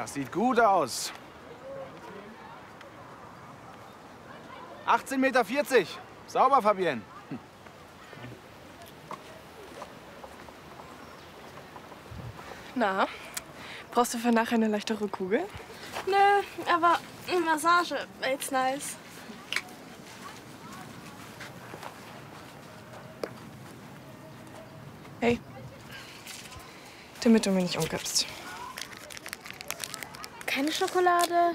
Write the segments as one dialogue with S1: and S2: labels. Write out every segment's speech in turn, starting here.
S1: Das sieht gut aus. 18,40 Meter. Sauber, Fabienne.
S2: Na, brauchst du für nachher eine leichtere Kugel?
S3: Nö, aber eine Massage wäre jetzt nice.
S2: Hey, damit du mich nicht umkippst.
S3: Keine Schokolade.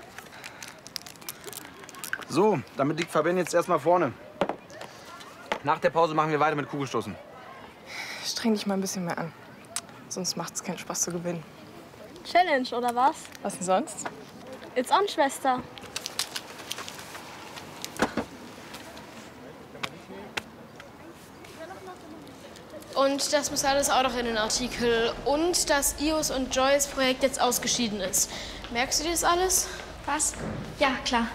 S1: So, damit liegt Fabienne jetzt erstmal vorne. Nach der Pause machen wir weiter mit Kugelstoßen.
S2: Streng dich mal ein bisschen mehr an. Sonst macht es keinen Spaß zu gewinnen.
S3: Challenge, oder was?
S2: Was denn sonst?
S3: It's on, Schwester.
S4: Und das muss alles auch noch in den Artikel. Und dass Ios und Joyce Projekt jetzt ausgeschieden ist. Merkst du dir das alles?
S5: Was? Ja, klar.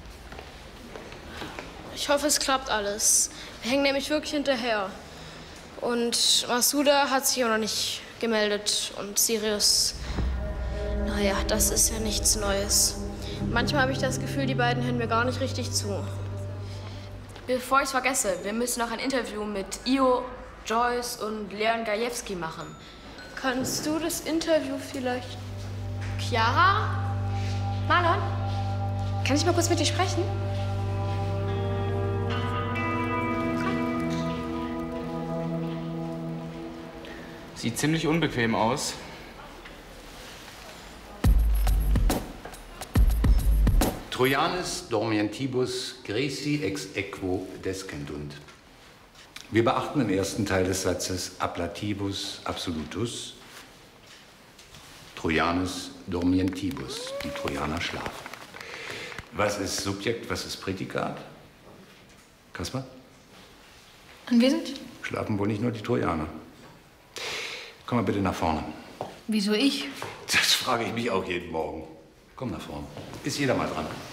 S4: Ich hoffe, es klappt alles. Wir hängen nämlich wirklich hinterher. Und Masuda hat sich auch noch nicht gemeldet. Und Sirius, naja, das ist ja nichts Neues. Manchmal habe ich das Gefühl, die beiden hören mir gar nicht richtig zu.
S5: Bevor ich es vergesse, wir müssen noch ein Interview mit Io, Joyce und Leon Gajewski machen.
S4: Kannst du das Interview vielleicht?
S5: Chiara? Marlon? Kann ich mal kurz mit dir sprechen?
S6: Sieht ziemlich unbequem aus.
S7: Trojanis dormientibus Graeci ex equo descendunt. Wir beachten im ersten Teil des Satzes ablativus absolutus. Trojanis dormientibus, die Trojaner schlafen. Was ist Subjekt, was ist Prädikat? Kaspar?
S5: Anwesend?
S7: Schlafen wohl nicht nur die Trojaner. Komm mal bitte nach vorne.
S5: Wieso ich?
S7: Das frage ich mich auch jeden Morgen. Komm nach vorne. Ist jeder mal dran.